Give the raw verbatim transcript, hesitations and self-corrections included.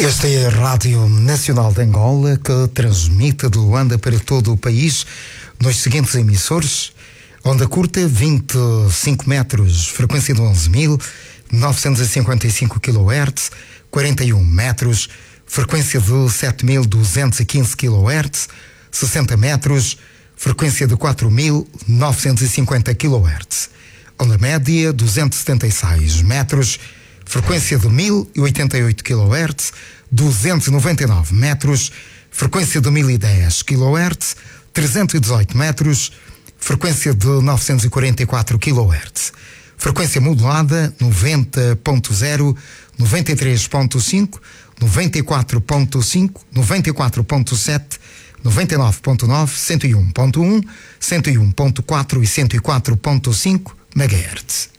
Esta é a Rádio Nacional de Angola, que transmite de Luanda para todo o país nos seguintes emissores: onda curta vinte e cinco metros, frequência de onze mil novecentos e cinquenta e cinco quilohertz, quarenta e um metros, frequência de sete mil duzentos e quinze quilohertz, sessenta metros, frequência de quatro mil novecentos e cinquenta quilohertz, onda média duzentos e setenta e seis metros, frequência de mil e oitenta e oito quilohertz, duzentos e noventa e nove metros, frequência de mil e dez quilohertz, trezentos e dezoito metros, frequência de novecentos e quarenta e quatro quilohertz, frequência modulada noventa ponto zero, noventa e três ponto cinco, noventa e quatro ponto cinco, noventa e quatro ponto sete, noventa e nove ponto nove, cento e um ponto um, cento e um ponto quatro e cento e quatro ponto cinco megahertz.